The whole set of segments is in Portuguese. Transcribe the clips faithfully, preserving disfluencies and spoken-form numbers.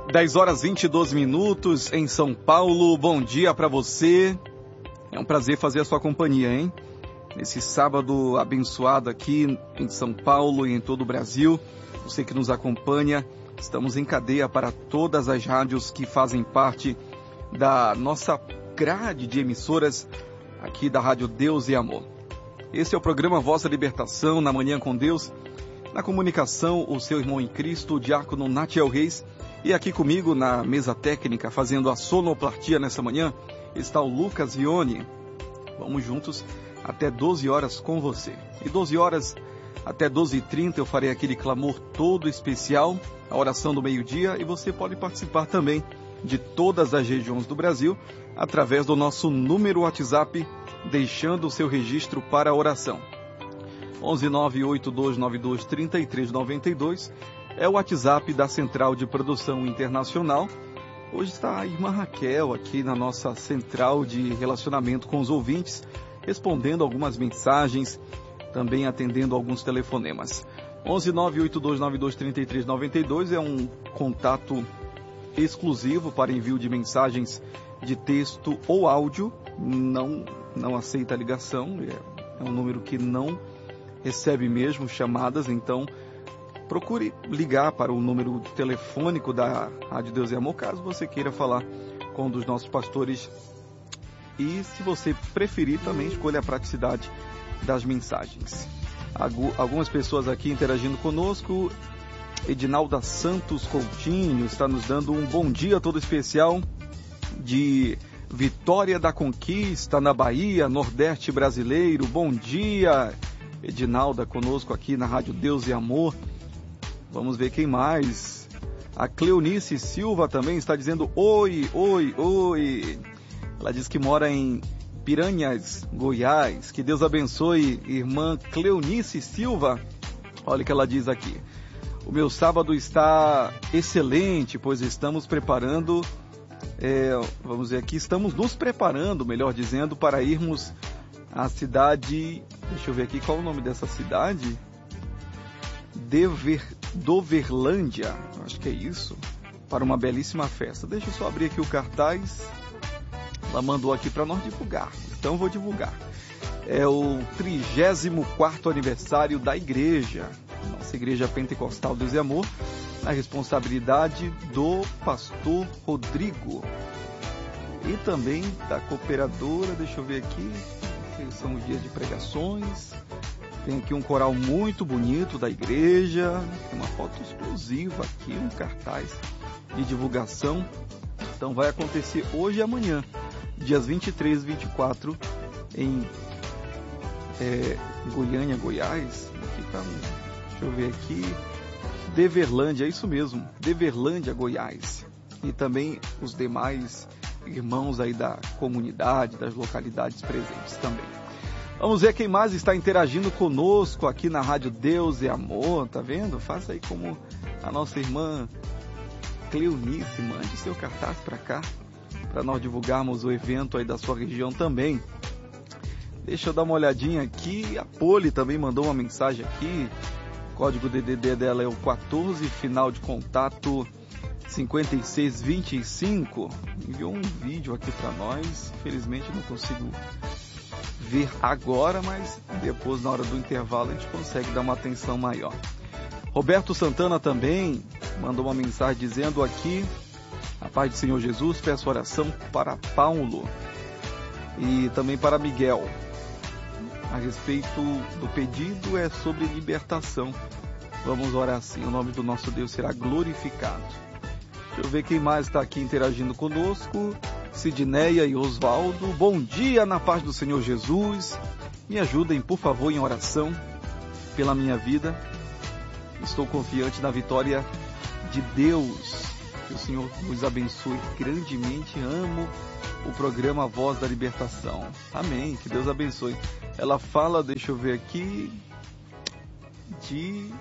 dez horas e vinte e dois minutos em São Paulo. Bom dia para você. É um prazer fazer a sua companhia, hein? Nesse sábado abençoado aqui em São Paulo e em todo o Brasil. Você que nos acompanha, estamos em cadeia para todas as rádios que fazem parte da nossa grade de emissoras aqui da Rádio Deus e Amor. Esse é o programa Voz da Libertação, na Manhã com Deus. Na comunicação, o seu irmão em Cristo, o diácono Natiel Reis. E aqui comigo na mesa técnica, fazendo a sonoplastia nessa manhã, está o Lucas Vione. Vamos juntos até doze horas com você. E doze horas até doze e trinta eu farei aquele clamor todo especial, a oração do meio-dia, e você pode participar também de todas as regiões do Brasil através do nosso número WhatsApp, deixando o seu registro para a oração. onze nove oito dois nove dois três três nove dois é o WhatsApp da Central de Produção Internacional. Hoje está a irmã Raquel aqui na nossa central de relacionamento com os ouvintes, respondendo algumas mensagens, também atendendo alguns telefonemas. onze nove oito dois nove dois três três nove dois é um contato exclusivo para envio de mensagens de texto ou áudio. Não, não aceita ligação, é, é um número que não recebe mesmo chamadas, então procure ligar para o número telefônico da Rádio Deus e Amor, caso você queira falar com um dos nossos pastores. E se você preferir, também escolha a praticidade das mensagens. Algumas pessoas aqui interagindo conosco. Edinalda Santos Coutinho está nos dando um bom dia todo especial de Vitória da Conquista, na Bahia, Nordeste brasileiro. Bom dia, Edinalda, conosco aqui na Rádio Deus e Amor. Vamos ver quem mais. A Cleonice Silva também está dizendo oi, oi, oi. Ela diz que mora em Piranhas, Goiás. Que Deus abençoe, irmã Cleonice Silva. Olha o que ela diz aqui. O meu sábado está excelente, pois estamos preparando, é, vamos ver aqui, estamos nos preparando, melhor dizendo, para irmos à cidade, deixa eu ver aqui, qual é o nome dessa cidade? Dever, Doverlândia, acho que é isso, para uma belíssima festa. Deixa eu só abrir aqui o cartaz, ela mandou aqui para nós divulgar, então eu vou divulgar. É o trigésimo quarto aniversário da igreja, nossa igreja pentecostal Deus e Amor, na responsabilidade do pastor Rodrigo e também da cooperadora. Deixa eu ver aqui, são os dias de pregações. Tem aqui um coral muito bonito da igreja, tem uma foto exclusiva aqui, um cartaz de divulgação. Então vai acontecer hoje e amanhã, dias vinte e três e vinte e quatro, em é, Goiânia, Goiás. Aqui tá, deixa eu ver aqui, Deverlândia, é isso mesmo, Deverlândia, Goiás. E também os demais irmãos aí da comunidade, das localidades presentes também. Vamos ver quem mais está interagindo conosco aqui na Rádio Deus e Amor, tá vendo? Faça aí como a nossa irmã Cleonice, mande seu cartaz para cá, para nós divulgarmos o evento aí da sua região também. Deixa eu dar uma olhadinha aqui, a Poli também mandou uma mensagem aqui, o código D D D dela é o quatorze, final de contato cinquenta e seis vinte e cinco, enviou um vídeo aqui para nós, infelizmente não consigo ver agora, mas depois na hora do intervalo a gente consegue dar uma atenção maior. Roberto Santana também mandou uma mensagem dizendo aqui, a paz do Senhor Jesus, peço oração para Paulo e também para Miguel. A respeito do pedido é sobre libertação. Vamos orar assim, o nome do nosso Deus será glorificado. Deixa eu ver quem mais está aqui interagindo conosco. Sidneia e Osvaldo, bom dia na paz do Senhor Jesus. Me ajudem, por favor, em oração pela minha vida. Estou confiante na vitória de Deus. Que o Senhor nos abençoe grandemente. Amo o programa Voz da Libertação. Amém, que Deus abençoe. Ela fala, deixa eu ver aqui, de...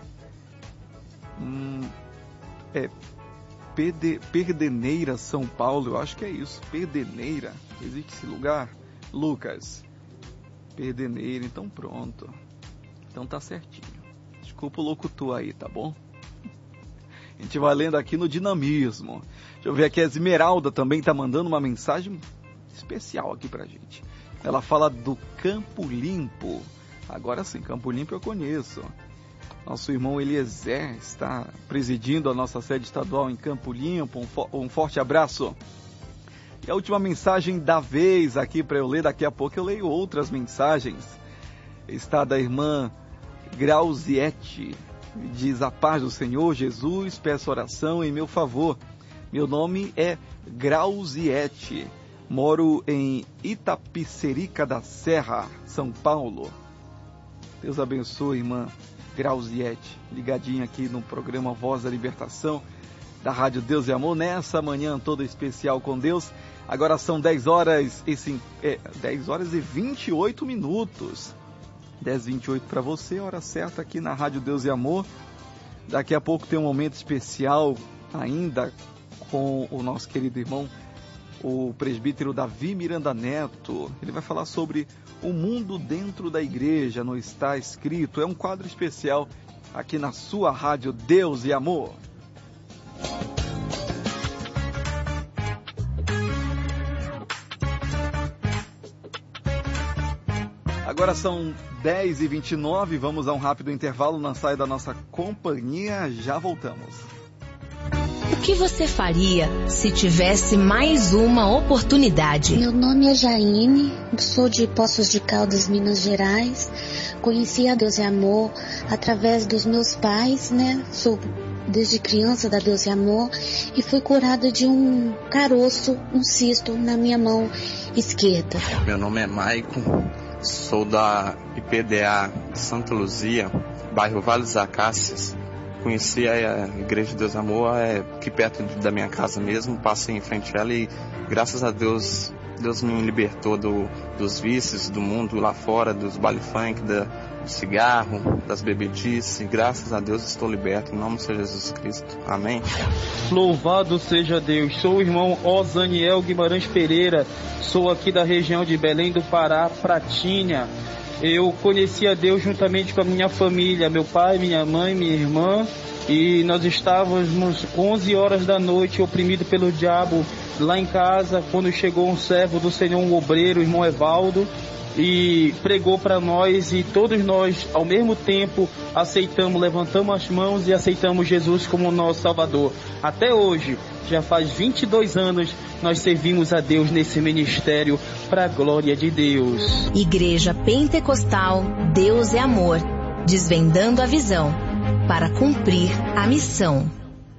Hum, é... Perde, Perdeneira, São Paulo, eu acho que é isso, Perdeneira, existe esse lugar? Lucas, Perdeneira, então pronto, então tá certinho, desculpa o locutor aí, tá bom? A gente vai lendo aqui no Dinamismo. Deixa eu ver aqui, a Esmeralda também está mandando uma mensagem especial aqui pra gente. Ela fala do Campo Limpo. Agora sim, Campo Limpo eu conheço. Nosso irmão Eliezer está presidindo a nossa sede estadual em Campo Limpo. Um, fo- um forte abraço. E a última mensagem da vez aqui para eu ler, daqui a pouco eu leio outras mensagens. Está da irmã Grauziete. Diz: a paz do Senhor Jesus, peço oração em meu favor. Meu nome é Grauziete. Moro em Itapicerica da Serra, São Paulo. Deus abençoe, irmã Grauziete, ligadinha aqui no programa Voz da Libertação, da Rádio Deus e Amor, nessa manhã toda especial com Deus. Agora são dez horas e, cinco, é, dez horas e vinte e oito minutos. dez e vinte e oito para você, hora certa aqui na Rádio Deus e Amor. Daqui a pouco tem um momento especial ainda com o nosso querido irmão, o presbítero Davi Miranda Neto. Ele vai falar sobre o mundo dentro da igreja, não está escrito. É um quadro especial aqui na sua Rádio Deus e Amor. Agora são dez e vinte e nove, vamos a um rápido intervalo, não saia da nossa companhia, já voltamos. O que você faria se tivesse mais uma oportunidade? Meu nome é Jaine, sou de Poços de Caldas, Minas Gerais. Conheci a Deus e Amor através dos meus pais, né? Sou desde criança da Deus e Amor e fui curada de um caroço, um cisto na minha mão esquerda. Meu nome é Maicon, sou da I P D A Santa Luzia, bairro Vale dos Acácias. Conheci a Igreja de Deus e Amor é, aqui perto da minha casa mesmo, passei em frente a ela e graças a Deus, Deus me libertou do, dos vícios do mundo lá fora, dos baile funk, da, do cigarro, das bebedices. Graças a Deus estou liberto, em nome de Jesus Cristo. Amém. Louvado seja Deus. Sou o irmão Osaniel Guimarães Pereira, sou aqui da região de Belém do Pará, Pratinha. Eu conheci a Deus juntamente com a minha família, meu pai, minha mãe, minha irmã, e nós estávamos onze horas da noite oprimidos pelo diabo lá em casa, quando chegou um servo do Senhor, um obreiro, o irmão Evaldo, e pregou para nós, e todos nós ao mesmo tempo aceitamos, levantamos as mãos e aceitamos Jesus como nosso Salvador. Até hoje, já faz vinte e dois anos, nós servimos a Deus nesse ministério para a glória de Deus. Igreja Pentecostal Deus é Amor, desvendando a visão para cumprir a missão.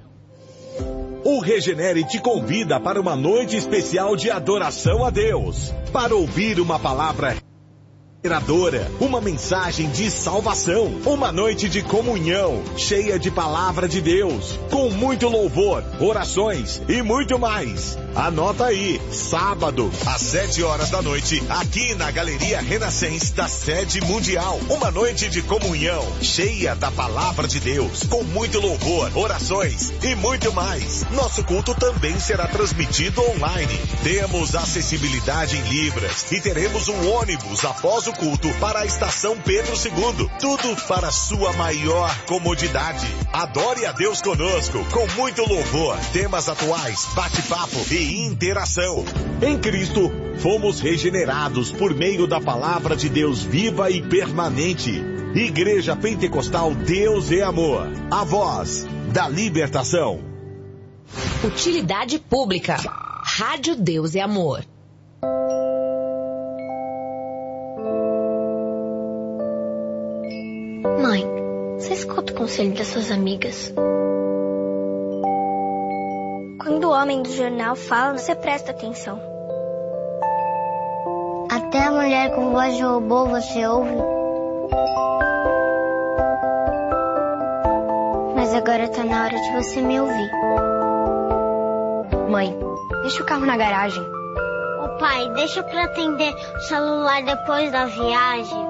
O Regenere te convida para uma noite especial de adoração a Deus, para ouvir uma palavra regeneradora, uma mensagem de salvação, uma noite de comunhão, cheia de palavra de Deus, com muito louvor, orações e muito mais. Anota aí, sábado, às sete horas da noite, aqui na Galeria Renascença da Sede Mundial. Uma noite de comunhão, cheia da palavra de Deus, com muito louvor, orações e muito mais. Nosso culto também será transmitido online. Temos acessibilidade em Libras e teremos um ônibus após o culto para a estação Pedro segundo. Tudo para sua maior comodidade. Adore a Deus conosco, com muito louvor, temas atuais, bate-papo e interação. Em Cristo, fomos regenerados por meio da palavra de Deus viva e permanente. Igreja Pentecostal Deus é Amor, a voz da libertação. Utilidade pública. Rádio Deus é Amor. Mãe, você escuta o conselho das suas amigas? Quando o homem do jornal fala, você presta atenção. Até a mulher com voz de robô você ouve. Mas agora tá na hora de você me ouvir. Mãe, deixa o carro na garagem. Ô pai, deixa pra atender o celular depois da viagem.